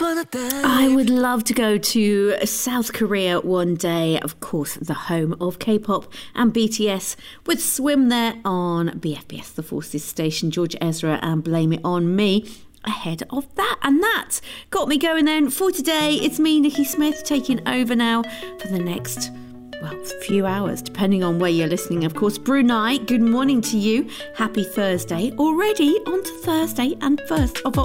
I would love to go to South Korea one day, of course, the home of K-pop and BTS, with Swim there on BFBS The Forces station, George Ezra and Blame It On Me ahead of that. And that got me going then for today. It's me, Nikki Smith, taking over now for the next few hours, depending on where you're listening, of course. Brunei, good morning to you. Happy Thursday. Already on to Thursday and 1st of